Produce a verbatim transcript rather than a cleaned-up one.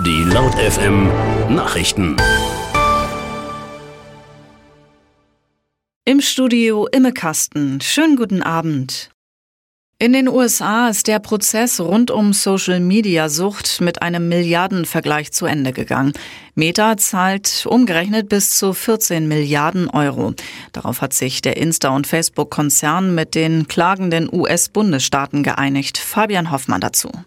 Die Laut F M Nachrichten. Im Studio Imme Kasten. Schönen guten Abend. In den U S A ist der Prozess rund um Social-Media-Sucht mit einem Milliardenvergleich zu Ende gegangen. Meta zahlt umgerechnet bis zu vierzehn Milliarden Euro. Darauf hat sich der Insta- und Facebook-Konzern mit den klagenden U S-Bundesstaaten geeinigt. Fabian Hoffmann dazu.